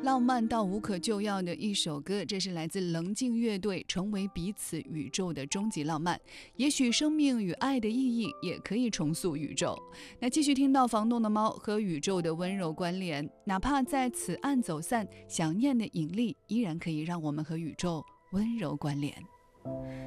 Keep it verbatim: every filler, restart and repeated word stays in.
浪漫到无可救药的一首歌，这是来自棱镜乐队，成为彼此宇宙的终极浪漫。也许生命与爱的意义也可以重塑宇宙。那继续听到房东的猫和宇宙的温柔关联，哪怕在此岸走散，想念的引力依然可以让我们和宇宙温柔关联。